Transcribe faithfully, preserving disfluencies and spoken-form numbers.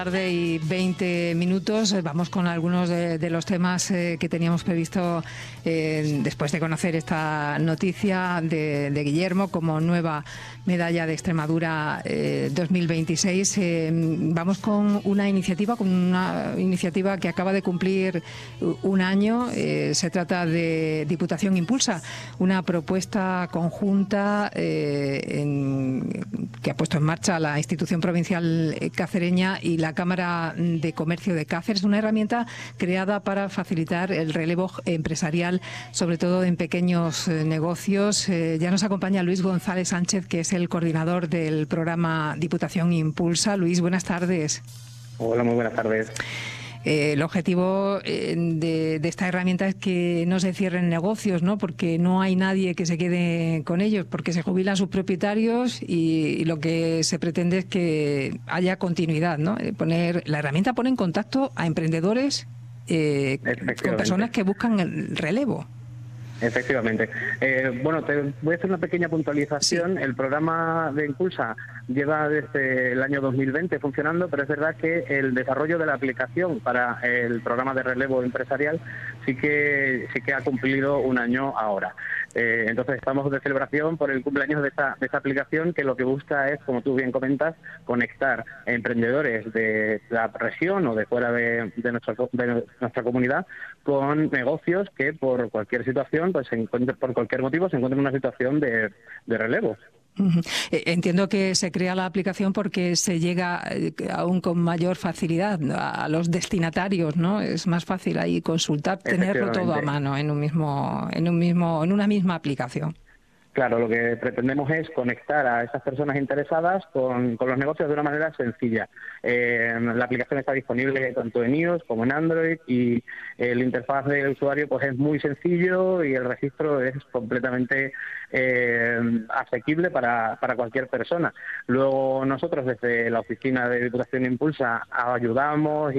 Tarde y veinte minutos. Vamos con algunos de, de los temas eh, que teníamos previsto eh, después de conocer esta noticia de, de Guillermo como nueva medalla de Extremadura eh, dos mil veintiséis. Eh, vamos con una iniciativa, con una iniciativa que acaba de cumplir un año. Eh, se trata de Diputación Impulsa, una propuesta conjunta eh, en, que ha puesto en marcha la institución provincial cacereña y la Cámara de Comercio de Cáceres, una herramienta creada para facilitar el relevo empresarial, sobre todo en pequeños eh, negocios. Eh, ya nos acompaña Luis González Sánchez, que es el coordinador del programa Diputación Impulsa. Luis, buenas tardes. Hola, muy buenas tardes. Eh, el objetivo eh, de, de esta herramienta es que no se cierren negocios, ¿no? Porque no hay nadie que se quede con ellos, porque se jubilan sus propietarios y, y lo que se pretende es que haya continuidad, ¿no? Eh, poner, la herramienta pone en contacto a emprendedores eh, con personas que buscan el relevo. Efectivamente. Eh, bueno, te voy a hacer una pequeña puntualización. Sí. El programa de Impulsa lleva desde el año dos mil veinte funcionando, pero es verdad que el desarrollo de la aplicación para el programa de relevo empresarial sí que sí que ha cumplido un año ahora. Eh, entonces estamos de celebración por el cumpleaños de esta, de esta aplicación, que lo que busca es, como tú bien comentas, conectar a emprendedores de la región o de fuera de, de, nuestra, de nuestra comunidad con negocios que por cualquier situación, pues se encuentren, por cualquier motivo, se encuentren en una situación de, de relevo. Uh-huh. Entiendo que se crea la aplicación porque se llega aún con mayor facilidad a los destinatarios, ¿no? Es más fácil ahí consultar, tenerlo todo a mano en un mismo, en un mismo, en una misma aplicación. Claro, lo que pretendemos es conectar a esas personas interesadas con, con los negocios de una manera sencilla. Eh, la aplicación está disponible tanto en iOS como en Android y el interfaz del usuario pues es muy sencillo y el registro es completamente eh, asequible para, para cualquier persona. Luego nosotros desde la oficina de Diputación Impulsa ayudamos